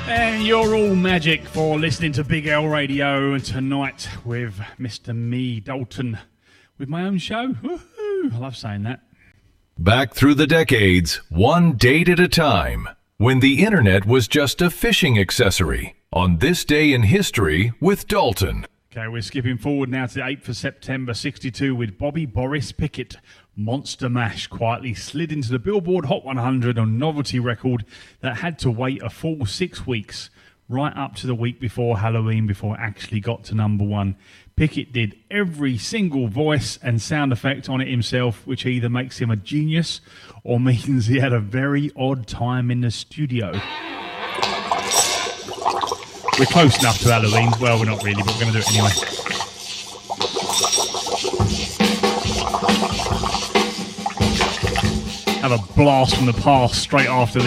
And you're all magic for listening to Big L Radio, and tonight with Mr. Me Dalton with my own show. Woohoo! I love saying that. Back through the decades, one date at a time, when the internet was just a fishing accessory. On This Day in History with Dalton. Okay, we're skipping forward now to the 8th of September 62 with Bobby Boris Pickett. Monster Mash quietly slid into the Billboard Hot 100 on novelty record that had to wait a full 6 weeks, right up to the week before Halloween before it actually got to number one. Pickett did every single voice and sound effect on it himself, which either makes him a genius or means he had a very odd time in the studio. We're close enough to Halloween. Well, we're not really, but we're going to do it anyway. Have a blast from the past straight after this.